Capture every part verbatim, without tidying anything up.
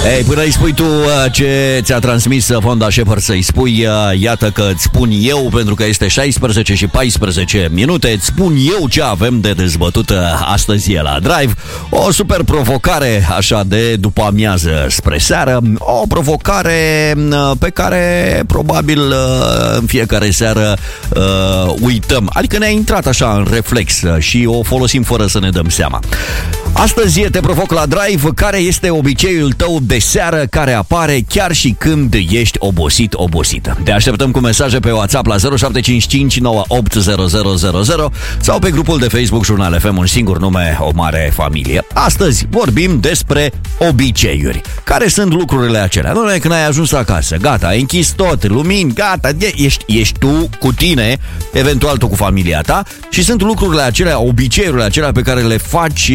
Ei, până îi spui tu uh, ce ți-a transmis Fonda Shepard să-i spui, uh, iată că îți spun eu, pentru că este șaisprezece și paisprezece minute, îți spun eu ce avem de dezbătut uh, astăzi la Drive. O super provocare, așa, de după amiază spre seară. O provocare uh, pe care probabil uh, în fiecare seară uh, uităm. Adică ne-a intrat așa în reflex uh, și o folosim fără să ne dăm seama. Astăzi te provoc la Drive. Care este obiceiul tău de seară care apare chiar și când ești obosit, obosită? Te așteptăm cu mesaje pe WhatsApp la zero șapte cinci cinci nouă opt zero zero zero zero sau pe grupul de Facebook Jurnal F M, un singur nume, o mare familie. Astăzi vorbim despre obiceiuri. Care sunt lucrurile acelea? Nu, când ai ajuns acasă, gata, ai închis tot, lumini, gata, ești, ești tu cu tine, eventual tu cu familia ta, și sunt lucrurile acelea, obiceiurile acelea pe care le faci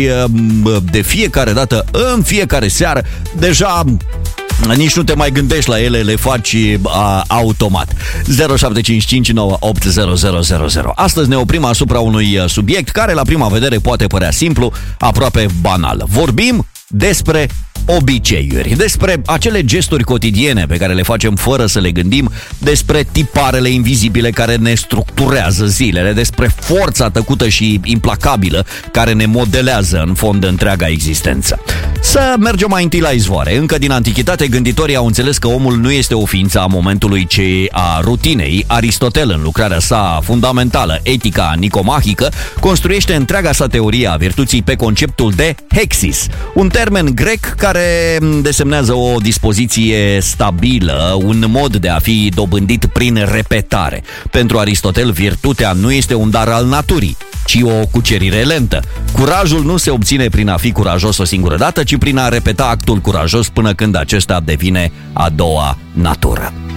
de fiecare dată, în fiecare seară. Deja nici nu te mai gândești la ele, le faci a, automat. zero șapte cinci cinci nouă opt zero zero zero zero. Astăzi ne oprim asupra unui subiect care la prima vedere poate părea simplu, aproape banal. Vorbim despre obiceiuri, despre acele gesturi cotidiene pe care le facem fără să le gândim, despre tiparele invizibile care ne structurează zilele, despre forța tăcută și implacabilă care ne modelează în fond întreaga existență. Să mergem mai întâi la izvoare. Încă din antichitate, gânditorii au înțeles că omul nu este o ființă a momentului, ci a rutinei. Aristotel, în lucrarea sa fundamentală, Etica Nicomahică, construiește întreaga sa teorie a virtuții pe conceptul de hexis, un termen grec care desemnează o dispoziție stabilă, un mod de a fi dobândit prin repetare. Pentru Aristotel, virtutea nu este un dar al naturii, ci o cucerire lentă. Curajul nu se obține prin a fi curajos o singură dată, ci prin a repeta actul curajos până când acesta devine a doua natură.